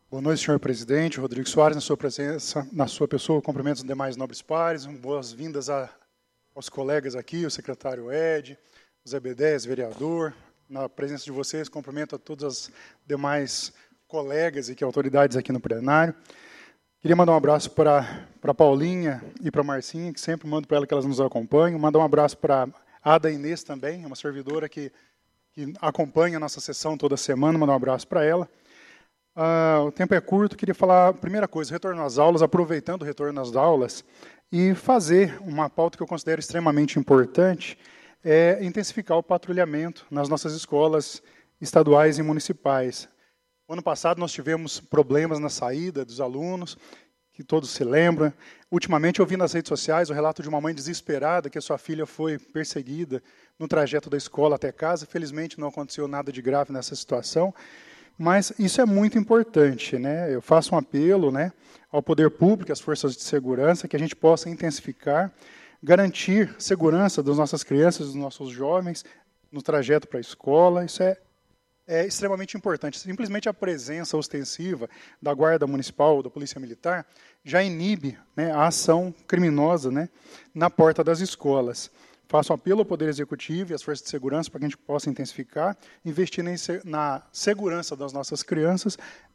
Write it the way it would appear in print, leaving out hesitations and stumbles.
Boa noite, senhor presidente. Rodrigo Soares, na sua presença, na sua pessoa, cumprimento os demais nobres pares. Boas-vindas aos colegas aqui, o secretário Ed, o Zé B10, vereador. Na presença de vocês, cumprimento a todas as demais colegas e autoridades aqui no plenário. Queria mandar um abraço para a Paulinha e para a Marcinha, que sempre mando para ela que elas nos acompanham. Mandar um abraço para a Ada Inês também, é uma servidora que acompanha a nossa sessão toda semana. Mandar um abraço para ela. O tempo é curto, queria falar, primeira coisa, retorno às aulas, aproveitando o retorno às aulas, e fazer uma pauta que eu considero extremamente importante, é intensificar o patrulhamento nas nossas escolas estaduais e municipais. No ano passado nós tivemos problemas na saída dos alunos, que todos se lembram. Ultimamente eu vi nas redes sociais o relato de uma mãe desesperada que a sua filha foi perseguida no trajeto da escola até casa. Felizmente não aconteceu nada de grave nessa situação. Mas isso é muito importante, né? Eu faço um apelo, né, ao poder público, às forças de segurança, que a gente possa intensificar, garantir segurança das nossas crianças, dos nossos jovens, no trajeto para a escola. Isso é extremamente importante. Simplesmente a presença ostensiva da Guarda Municipal ou da Polícia Militar já inibe, né, a ação criminosa, né, na porta das escolas. Faço um apelo ao Poder Executivo e às forças de segurança para que a gente possa intensificar, investir na segurança das nossas crianças